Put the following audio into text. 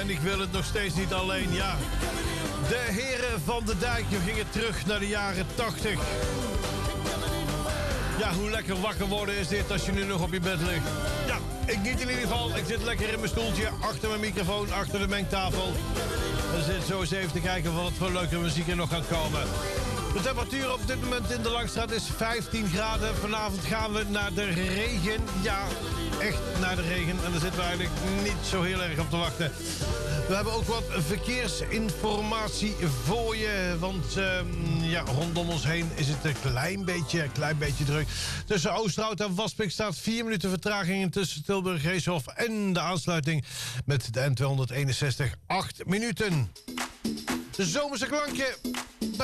En ik wil het nog steeds niet alleen, ja. De heren van de Dijk gingen terug naar de jaren 80. Ja, hoe lekker wakker worden is dit als je nu nog op je bed ligt. Ja, ik niet in ieder geval. Ik zit lekker in mijn stoeltje, achter mijn microfoon, achter de mengtafel. En zit zo eens even te kijken wat voor leuke muziek er nog gaat komen. De temperatuur op dit moment in de Langstraat is 15 graden. Vanavond gaan we naar de regen. Ja, echt naar de regen. En daar zitten we eigenlijk niet zo heel erg op te wachten. We hebben ook wat verkeersinformatie voor je. Want ja, rondom ons heen is het een klein beetje druk. Tussen Oosterhout en Waspik staat 4 minuten vertraging tussen Tilburg, Reeshof en de aansluiting met de N261 8 minuten. De zomerse klankje.